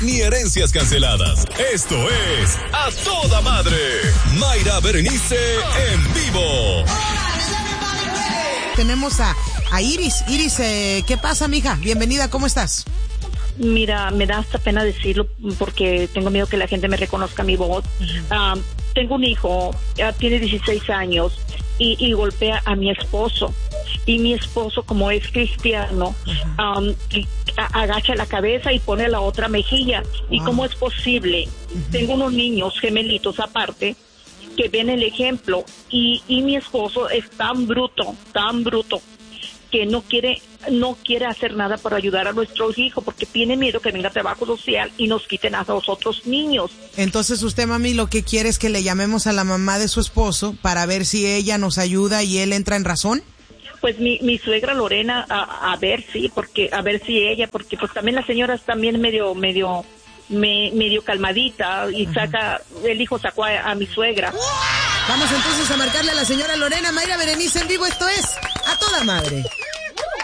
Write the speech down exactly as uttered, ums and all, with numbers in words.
ni herencias canceladas. Esto es A Toda Madre. Mayra Berenice en vivo. Tenemos a, a Iris. Iris, eh, ¿qué pasa, mija? Bienvenida, ¿cómo estás? Mira, me da hasta pena decirlo porque tengo miedo que la gente me reconozca mi voz. Uh, tengo un hijo, uh, tiene dieciséis años y, y golpea a mi esposo. Y mi esposo, como es cristiano, um, y, a, agacha la cabeza y pone la otra mejilla. Wow. ¿Y cómo es posible? Uh-huh. Tengo unos niños gemelitos aparte que ven el ejemplo y, y mi esposo es tan bruto, tan bruto que no quiere no quiere hacer nada para ayudar a nuestros hijos porque tiene miedo que venga trabajo social y nos quiten a los otros niños. Entonces usted, mami, lo que quiere es que le llamemos a la mamá de su esposo para ver si ella nos ayuda y él entra en razón. Pues mi, mi suegra Lorena, a, a ver sí, porque a ver si ella, porque pues también la señora es también medio, medio, me, medio calmadita y uh-huh. saca, el hijo sacó a, a mi suegra. Vamos entonces a marcarle a la señora Lorena. Mayra Berenice en vivo, esto es A Toda Madre.